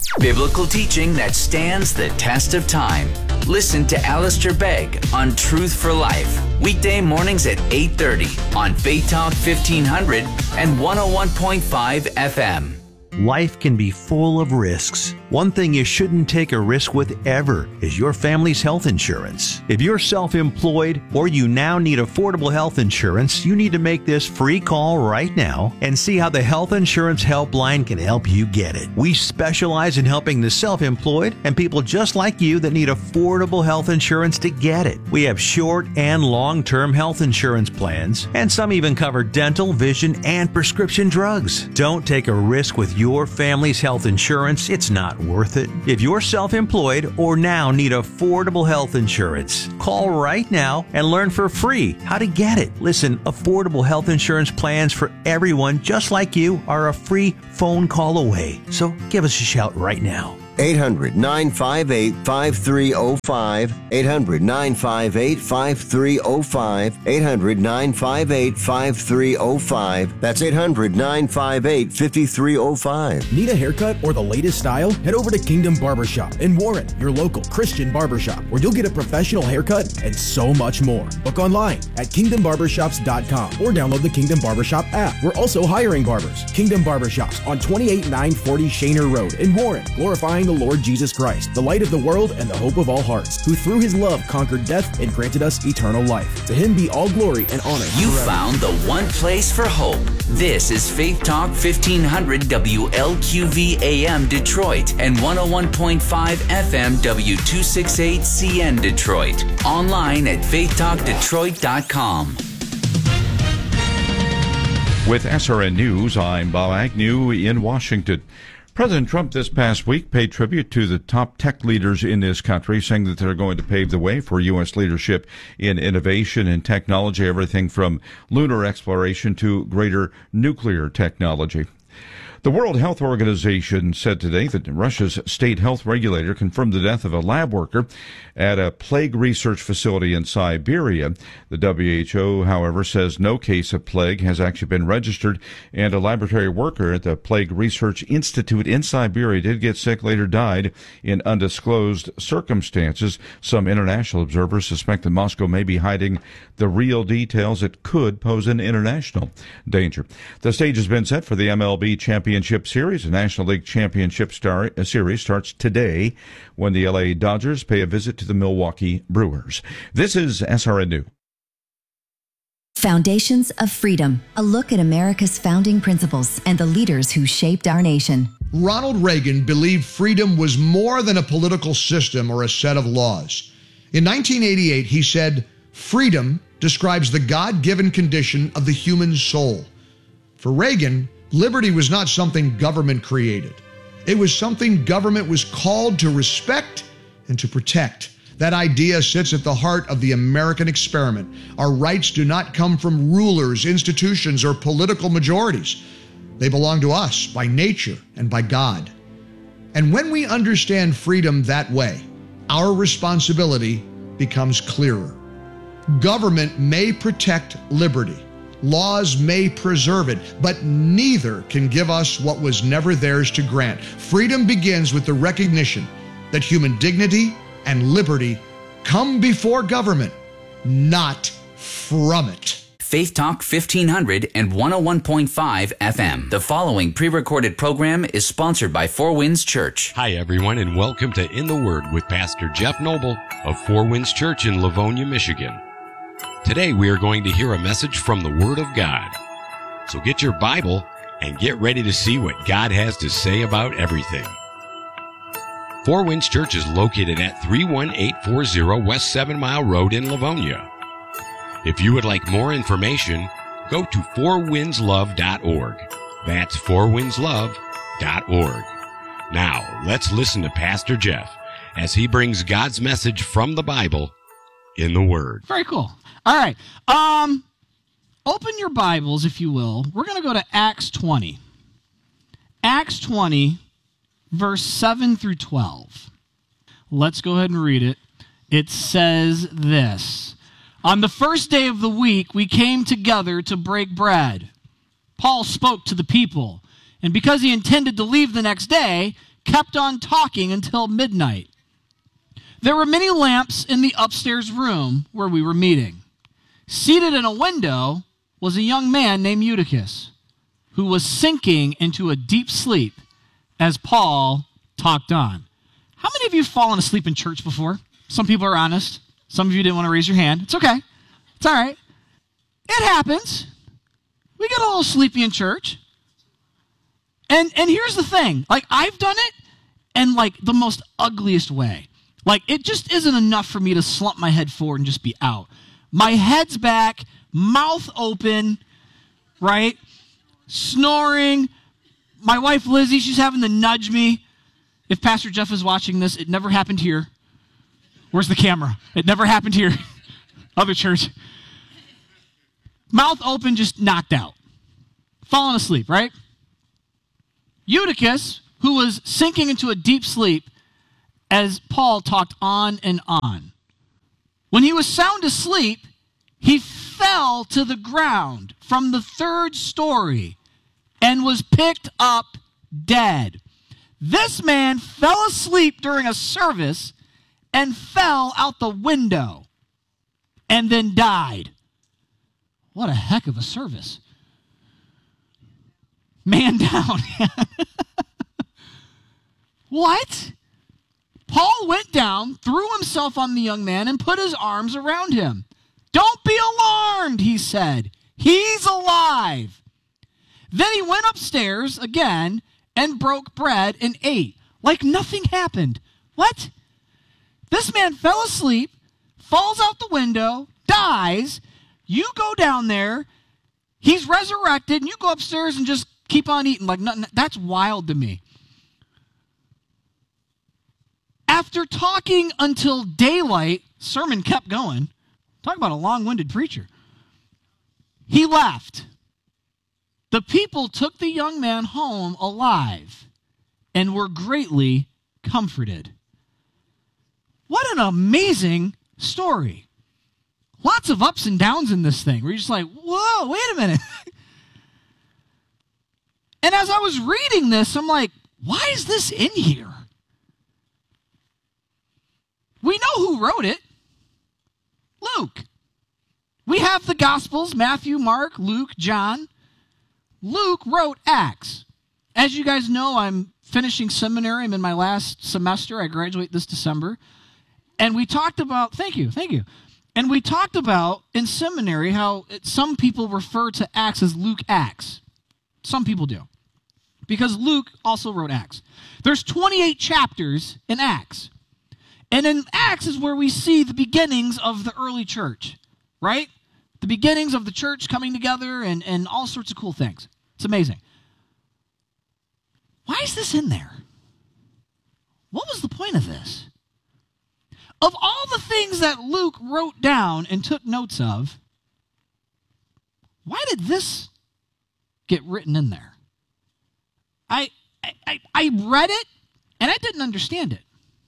Biblical teaching that stands the test of time. Listen to Alistair Begg on Truth for Life. Weekday mornings at 8:30 on Faith Talk 1500 and 101.5 FM. Life can be full of risks. One thing you shouldn't take a risk with ever is your family's health insurance. If you're self-employed or you now need affordable health insurance, you need to make this free call right now and see how the Health Insurance Helpline can help you get it. We specialize in helping the self-employed and people just like you that need affordable health insurance to get it. We have short and long-term health insurance plans, and some even cover dental, vision, and prescription drugs. Don't take a risk with your family's health insurance. It's not worth it. If you're self-employed or now need affordable health insurance, call right now and learn for free how to get it. Listen, affordable health insurance plans for everyone just like you are a free phone call away. So give us a shout right now. 800-958-5305, 800-958-5305, 800-958-5305. That's 800-958-5305. Need a haircut or the latest style? Head over to Kingdom Barbershop in Warren, your local Christian barbershop, where you'll get a professional haircut and so much more. Book online at kingdombarbershops.com or download the Kingdom Barbershop app. We're also hiring barbers. Kingdom Barbershops on 28940 Shaner Road in Warren, glorifying the Lord Jesus Christ, the light of the world and the hope of all hearts, who through his love conquered death and granted us eternal life. To him be all glory and honor. You forever. found the one place for hope. This is Faith Talk 1500 WLQV AM Detroit and 101.5 FM W268CN Detroit. Online at faithtalkdetroit.com. With SRN News, I'm Bob Agnew in Washington. President Trump this past week paid tribute to the top tech leaders in this country, saying that they're going to pave the way for U.S. leadership in innovation and technology, everything from lunar exploration to greater nuclear technology. The World Health Organization said today that Russia's state health regulator confirmed the death of a lab worker at a plague research facility in Siberia. The WHO, however, says no case of plague has actually been registered, and a laboratory worker at the Plague Research Institute in Siberia did get sick, later died in undisclosed circumstances. Some international observers suspect that Moscow may be hiding the real details that could pose an international danger. The stage has been set for the MLB Championship Series. The National League Championship Series starts today when the LA Dodgers pay a visit to the Milwaukee Brewers. This is SRN News. Foundations of Freedom, a look at America's founding principles and the leaders who shaped our nation. Ronald Reagan believed freedom was more than a political system or a set of laws. In 1988, he said, "Freedom describes the God-given condition of the human soul." For Reagan, liberty was not something government created. It was something government was called to respect and to protect. That idea sits at the heart of the American experiment. Our rights do not come from rulers, institutions, or political majorities. They belong to us by nature and by God. And when we understand freedom that way, our responsibility becomes clearer. Government may protect liberty. Laws may preserve it, but neither can give us what was never theirs to grant. Freedom begins with the recognition that human dignity and liberty come before government, not from it. Faith Talk 1500 and 101.5 FM. The following pre-recorded program is sponsored by Four Winds Church. Hi, everyone, and welcome to In the Word with Pastor Jeff Noble of Four Winds Church in Livonia, Michigan. Today, we are going to hear a message from the Word of God. So get your Bible and get ready to see what God has to say about everything. Four Winds Church is located at 31840 West 7 Mile Road in Livonia. If you would like more information, go to fourwindslove.org. That's fourwindslove.org. Now, let's listen to Pastor Jeff as he brings God's message from the Bible in the Word. Very cool. All right. Open your Bibles, if you will. We're going to go to Acts 20. Acts 20, verse 7 through 12. Let's go ahead and read it. It says this: "On the first day of the week, we came together to break bread. Paul spoke to the people, and because he intended to leave the next day, kept on talking until midnight. There were many lamps in the upstairs room where we were meeting. Seated in a window was a young man named Eutychus, who was sinking into a deep sleep as Paul talked on. How many of you have fallen asleep in church before? Some people are honest. Some of you didn't want to raise your hand. It's okay. It's all right. It happens. We get a little sleepy in church. And here's the thing. Like, I've done it in, like, the most ugliest way. Like, it just isn't enough for me to slump my head forward and just be out. My head's back, mouth open, right? Snoring. My wife, Lizzie, she's having to nudge me. If Pastor Jeff is watching this, it never happened here. Where's the camera? It never happened here. Other church. Mouth open, just knocked out. Falling asleep, right? Eutychus, who was sinking into a deep sleep as Paul talked on and on. When he was sound asleep, he fell to the ground from the 3rd story and was picked up dead. This man fell asleep during a service and fell out the window and then died. What a heck of a service. Man down. What? Paul went down, threw himself on the young man, and put his arms around him. Don't be alarmed, he said. He's alive. Then he went upstairs again and broke bread and ate, like nothing happened. What? This man fell asleep, falls out the window, dies. You go down there, he's resurrected, and you go upstairs and just keep on eating like nothing. That's wild to me. After talking until daylight, sermon kept going. Talk about a long-winded preacher. He left. The people took the young man home alive and were greatly comforted. What an amazing story. Lots of ups and downs in this thing. Where you're just like, whoa, wait a minute. And as I was reading this, I'm like, why is this in here? We know who wrote it. Luke. We have the Gospels, Matthew, Mark, Luke, John. Luke wrote Acts. As you guys know, I'm finishing seminary. I'm in my last semester. I graduate this December. And we talked about, thank you. And we talked about in seminary how some people refer to Acts as Luke Acts. Some people do. Because Luke also wrote Acts. There's 28 chapters in Acts. And in Acts is where we see the beginnings of the early church, right? The beginnings of the church coming together and all sorts of cool things. It's amazing. Why is this in there? What was the point of this? Of all the things that Luke wrote down and took notes of, why did this get written in there? I read it, and I didn't understand it.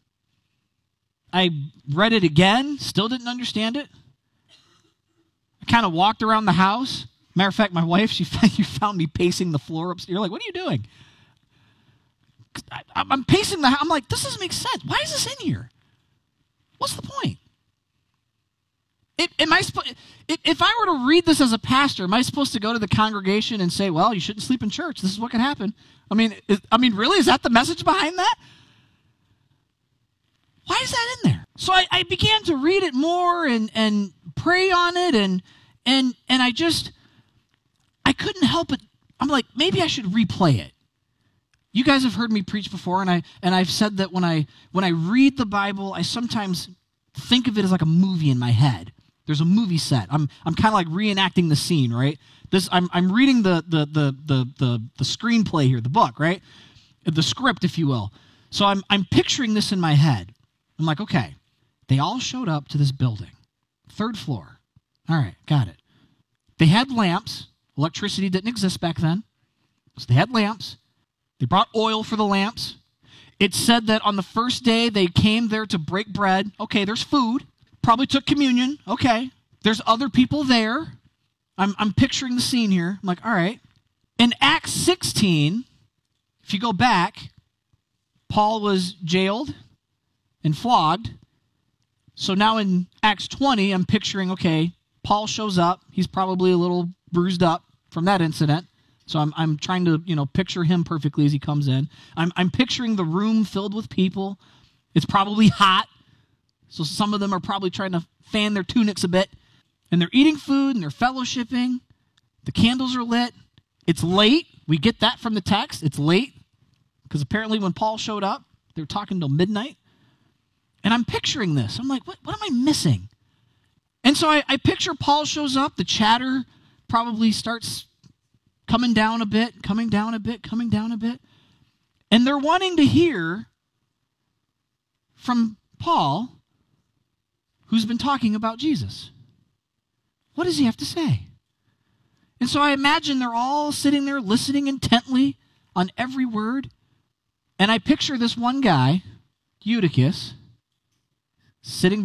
I read it again, still didn't understand it. I kind of walked around the house. Matter of fact, my wife, you found me pacing the floor upstairs. You're like, what are you doing? I'm pacing the house. I'm like, this doesn't make sense. Why is this in here? What's the point? If I were to read this as a pastor, am I supposed to go to the congregation and say, well, you shouldn't sleep in church. This is what can happen. I mean, really? Is that the message behind that? Why is that in there? So I began to read it more and pray on it, and I couldn't help it. I'm like, maybe I should replay it. You guys have heard me preach before, and I've said that when I read the Bible, I sometimes think of it as like a movie in my head. There's a movie set. I'm kind of like reenacting the scene, right? I'm reading the screenplay here, the book, right? The script, if you will. So I'm picturing this in my head. I'm like, okay, they all showed up to this building, 3rd floor. All right, got it. They had lamps. Electricity didn't exist back then. So they had lamps. They brought oil for the lamps. It said that on the first day they came there to break bread. Okay, there's food. Probably took communion. Okay. There's other people there. I'm picturing the scene here. I'm like, all right. In Acts 16, if you go back, Paul was jailed and flogged. So now in Acts 20, I'm picturing, okay, Paul shows up. He's probably a little bruised up from that incident. So I'm trying to, picture him perfectly as he comes in. I'm picturing the room filled with people. It's probably hot. So some of them are probably trying to fan their tunics a bit. And they're eating food and they're fellowshipping. The candles are lit. It's late. We get that from the text. It's late. Because apparently when Paul showed up, they were talking till midnight. And I'm picturing this. I'm like, what am I missing? And so I picture Paul shows up. The chatter probably starts coming down a bit, coming down a bit, coming down a bit. And they're wanting to hear from Paul, who's been talking about Jesus. What does he have to say? And so I imagine they're all sitting there listening intently on every word. And I picture this one guy, Eutychus, sitting